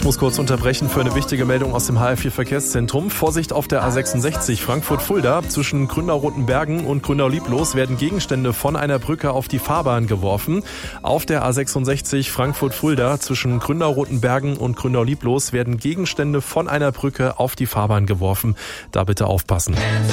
Ich muss kurz unterbrechen für eine wichtige Meldung aus dem HR4-Verkehrszentrum. Vorsicht auf der A66 Frankfurt-Fulda. Zwischen Grünau-Rotenbergen und Grünau-Lieblos werden Gegenstände von einer Brücke auf die Fahrbahn geworfen. Auf der A66 Frankfurt-Fulda zwischen Grünau-Rotenbergen und Grünau-Lieblos werden Gegenstände von einer Brücke auf die Fahrbahn geworfen. Da bitte aufpassen.